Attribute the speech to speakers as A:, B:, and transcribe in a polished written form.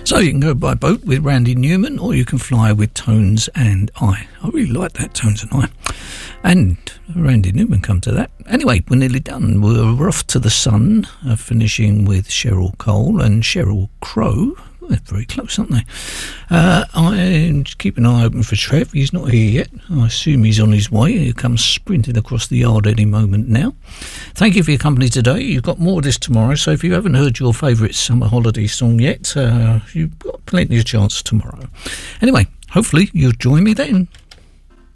A: So you can go by boat with Randy Newman, or you can fly with Tones and I. I really like that, Tones and I. And Randy Newman come to that. Anyway, we're nearly done. We're off to the Sun, finishing with Cheryl Cole and Cheryl Crow. They're very close, aren't they? I keep an eye open for Trev. He's not here yet. I assume he's on his way. He'll come sprinting across the yard any moment now. Thank you for your company today. You've got more of this tomorrow, so if you haven't heard your favourite summer holiday song yet, you've got plenty of chance tomorrow. Anyway, hopefully you'll join me then.